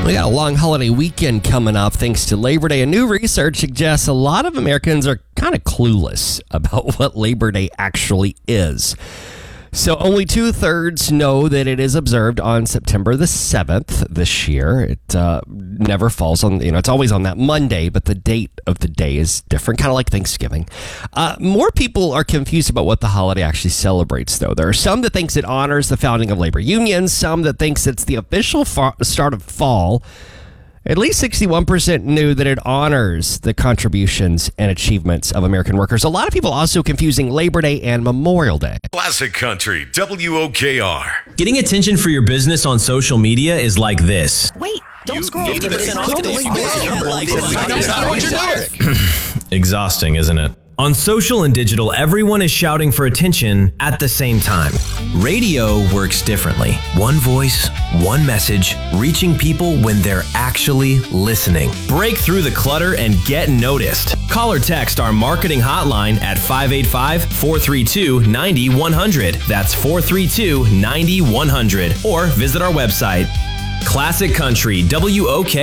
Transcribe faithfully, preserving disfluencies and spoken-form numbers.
We got a long holiday weekend coming up thanks to Labor Day. A new research suggests a lot of Americans are kind of clueless about what Labor Day actually is. So only two-thirds know that it is observed on September the seventh this year. It uh, never falls on, you know, it's always on that Monday, but the date of the day is different, kind of like Thanksgiving. Uh, more people are confused about what the holiday actually celebrates, though. There are some that thinks it honors the founding of labor unions, some that thinks it's the official fa- start of fall. At least sixty-one percent knew that it honors the contributions and achievements of American workers. A lot of people also confusing Labor Day and Memorial Day. Classic Country, W O K R. Getting attention for your business on social media is like this. Wait, don't You scroll. need to listen Exhausting, isn't it? On social and digital, everyone is shouting for attention at the same time. Radio works differently. One voice, one message, reaching people when they're actually listening. Break through the clutter and get noticed. Call or text our marketing hotline at five eight five, four three two, nine one zero zero. That's four three two, nine one zero zero. Or visit our website. Classic Country, W O K